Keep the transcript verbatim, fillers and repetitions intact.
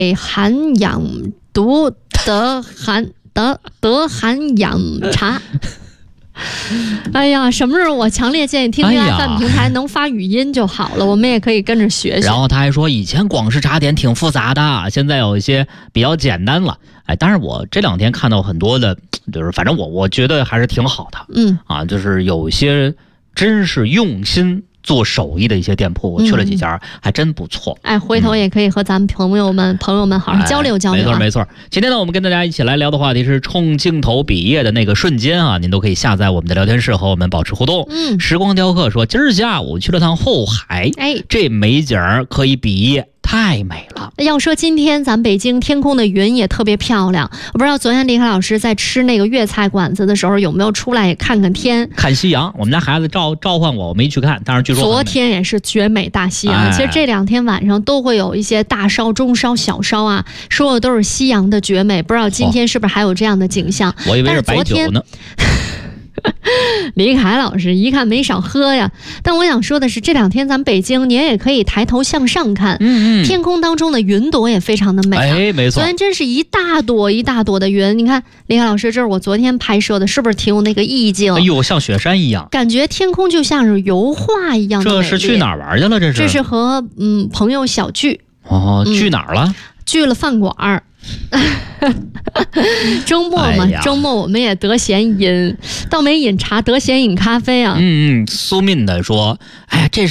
寒养毒得寒得得寒养茶。哎呀，什么时候我强烈建议听听 F M 平台能发语音就好了，我们也可以跟着学学。 然后他还说，以前广式茶点挺复杂的，现在有一些比较简单了。哎，但是我这两天看到很多的，就是反正我我觉得还是挺好的。 嗯啊，就是有一些真是用心做手艺的一些店铺，我去了几家，嗯、还真不错。 哎，回头也可以和咱们朋友们、嗯、朋友们好好交流交流、啊哎。没错没错。今天呢，我们跟大家一起来聊的话题是冲镜头比耶的那个瞬间啊，您都可以下载我们的聊天室和我们保持互动。 嗯， 时光雕刻说，今儿下午去了趟后海， 哎， 这美景可以比耶。太美了！ 要说今天咱北京天空的云也特别漂亮，我不知道昨天李凯老师在吃那个粤菜馆子的时候有没有出来也看看天， 看夕阳。我们家孩子召召唤我，我没去看，但是据说昨天也是绝美大夕阳。哎、其实这两天晚上都会有一些大烧、中烧、小烧啊，说的都是夕阳的绝美。不知道今天是不是还有这样的景象？哦、 我以为是白酒呢。 李凯老师一看没少喝呀，但我想说的是，这两天咱们北京，您也可以抬头向上看， 嗯嗯， 天空当中的云朵也非常的美、啊。 哎，没错， 昨天真是一大朵一大朵的云。你看，李凯老师，这是我昨天拍摄的，是不是挺有那个意境？ 哎呦，像雪山一样， 感觉天空就像是油画一样的美丽。 这是去哪儿玩去了？这是？ 这是和嗯朋友小聚。 哦，聚哪儿了？嗯、 聚了饭馆儿。周末嘛、哎，周末我们也得闲饮，倒没饮茶，得闲饮咖啡啊。 嗯嗯，苏敏的说，哎呀，这是。